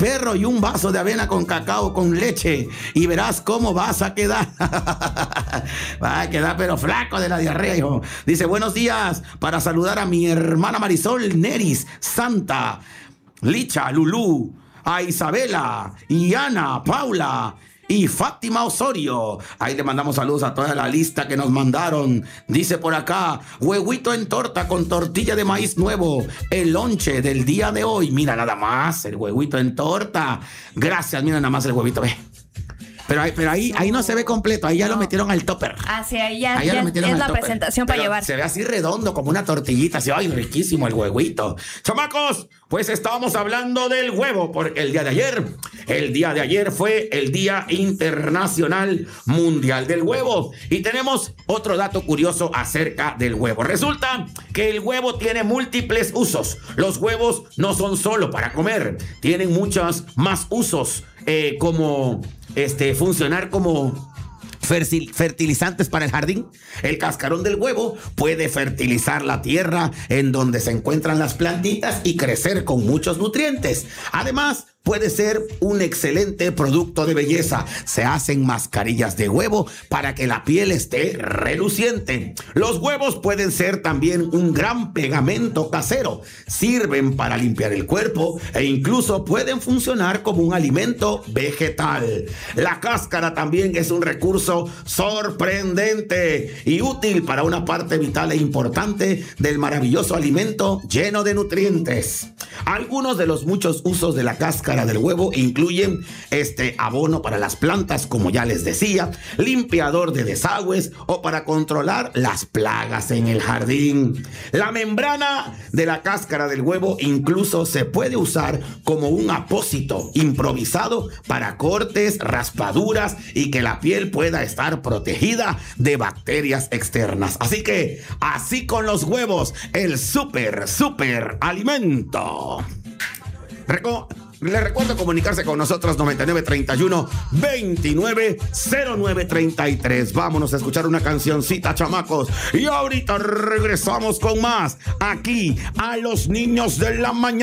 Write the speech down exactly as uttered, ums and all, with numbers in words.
perro y un vaso de avena con cacao con leche y verás cómo vas a quedar. Va a quedar pero flaco de la diarrea, hijo. Dice, buenos días, para saludar a mi hermana Marisol Neris, Santa, Licha, Lulú, a Isabela y Ana, Paula y Fátima Osorio. Ahí le mandamos saludos a toda la lista que nos mandaron. Dice por acá, huevito en torta con tortilla de maíz nuevo, el lonche del día de hoy. Mira nada más, el huevito en torta. Gracias, mira nada más el huevito, ve. Pero, ahí, pero ahí, ahí no se ve completo, ahí ya no. Lo metieron al topper. Ah, sí, ahí ya, ahí ya, ya lo metieron es al la topper. presentación para Pero llevar. se ve así redondo, como una tortillita, así, ay, riquísimo el huevito. Chamacos, pues estábamos hablando del huevo, porque el día de ayer, el día de ayer fue el Día Internacional Mundial del Huevo. Y tenemos otro dato curioso acerca del huevo. Resulta que el huevo tiene múltiples usos. Los huevos no son solo para comer, tienen muchos más usos, eh, como este, funcionar como fertilizantes para el jardín. El cascarón del huevo puede fertilizar la tierra en donde se encuentran las plantitas y crecer con muchos nutrientes. Además, puede ser un excelente producto de belleza. Se hacen mascarillas de huevo para que la piel esté reluciente. Los huevos pueden ser también un gran pegamento casero. Sirven para limpiar el cuerpo e incluso pueden funcionar como un alimento vegetal. La cáscara también es un recurso sorprendente y útil para una parte vital e importante del maravilloso alimento lleno de nutrientes. Algunos de los muchos usos de la cáscara del huevo incluyen este abono para las plantas, como ya les decía, limpiador de desagües o para controlar las plagas en el jardín. La membrana de la cáscara del huevo incluso se puede usar como un apósito improvisado para cortes, raspaduras y que la piel pueda estar protegida de bacterias externas. Así que, así con los huevos, el súper, súper alimento. Reco- Les recuerdo comunicarse con nosotros noventa y nueve treinta y uno veintinueve cero nueve treinta y tres. Vámonos a escuchar una cancioncita, chamacos. Y ahorita regresamos con más aquí a Los Niños de la Mañana.